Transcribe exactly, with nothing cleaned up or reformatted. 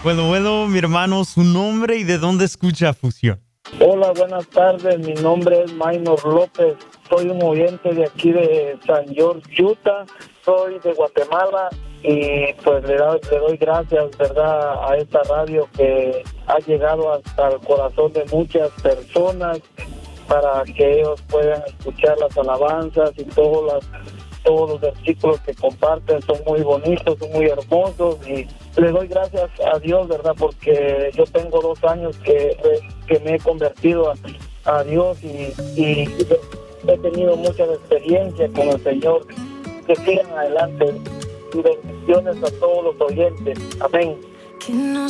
Bueno, bueno, mi hermano, su nombre y de dónde escucha Fusión. Hola, buenas tardes. Mi nombre es Maynor López. Soy un oyente de aquí de San George, Utah. Soy de Guatemala y pues le, da, le doy gracias, ¿verdad?, a esta radio que ha llegado hasta el corazón de muchas personas para que ellos puedan escuchar las alabanzas y todas las, todos los versículos que comparten son muy bonitos, son muy hermosos y le doy gracias a Dios, ¿verdad?, porque yo tengo dos años que, que me he convertido a, a Dios y, y he tenido muchas experiencias con el Señor. Que sigan adelante y bendiciones a todos los oyentes. Amén. Que no